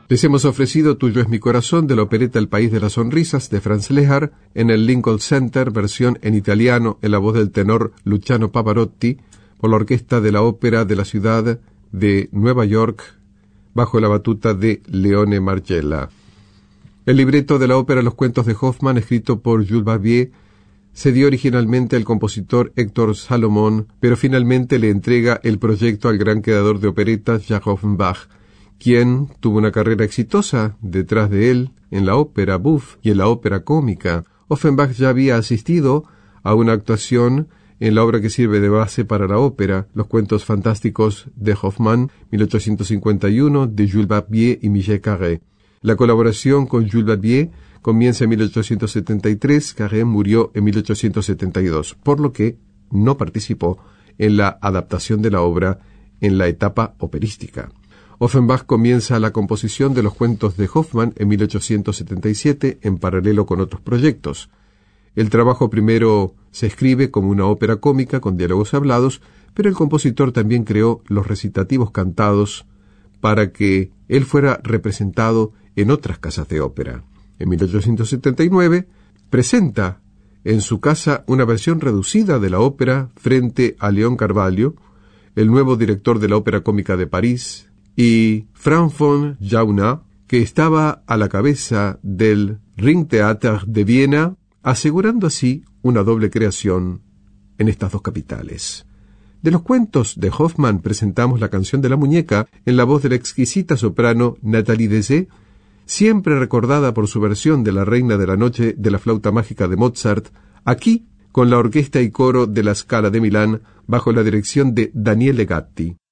Les hemos ofrecido Tuyo es mi corazón, de la opereta El país de las sonrisas, de Franz Lehár, en el Lincoln Center, versión en italiano, en la voz del tenor Luciano Pavarotti, por la orquesta de la ópera de la ciudad de Nueva York, bajo la batuta de Leone Margella. El libreto de la ópera Los cuentos de Hoffmann, escrito por Jules Barbier, se dio originalmente al compositor Héctor Salomón, pero finalmente le entrega el proyecto al gran creador de operetas Jacques Offenbach, quien tuvo una carrera exitosa detrás de él en la ópera buff y en la ópera cómica. Offenbach ya había asistido a una actuación en la obra que sirve de base para la ópera, Los cuentos fantásticos de Hoffmann, 1851, de Jules Barbier y Michel Carré. La colaboración con Jules Barbier comienza en 1873, Carré murió en 1872, por lo que no participó en la adaptación de la obra en la etapa operística. Offenbach comienza la composición de los cuentos de Hoffmann en 1877 en paralelo con otros proyectos. El trabajo primero se escribe como una ópera cómica con diálogos hablados, pero el compositor también creó los recitativos cantados para que él fuera representado en otras casas de ópera. En 1879 presenta en su casa una versión reducida de la ópera frente a León Carvalho, el nuevo director de la Ópera Cómica de París, y Franz von Jauna, que estaba a la cabeza del Ringtheater de Viena, asegurando así una doble creación en estas dos capitales. De los cuentos de Hoffmann presentamos La canción de la muñeca en la voz de la exquisita soprano Nathalie Dessay, siempre recordada por su versión de La reina de la noche de la flauta mágica de Mozart, aquí con la orquesta y coro de la Scala de Milán bajo la dirección de Daniele Gatti.